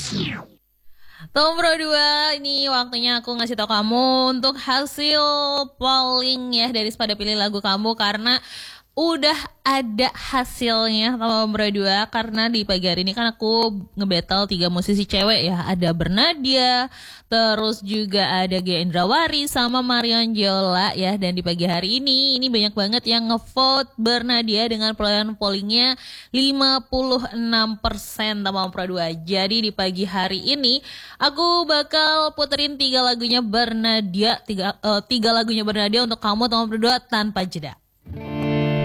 Tombro 2, ini waktunya aku ngasih tau kamu untuk hasil polling ya dari Sepada Pilih Lagu Kamu karena udah ada hasilnya Tombro 2 karena di pagi hari ini kan aku ngebattle 3 musisi cewek ya. Ada Bernadia, terus juga ada Gia Indrawari sama Marion Jola ya. Dan di pagi hari ini banyak banget yang ngevote Bernadia dengan perolehan pollingnya 56% Tombro 2. Jadi di pagi hari ini aku bakal puterin 3 lagunya Bernadia, tiga lagunya Bernadia untuk kamu Tombro 2 tanpa jeda.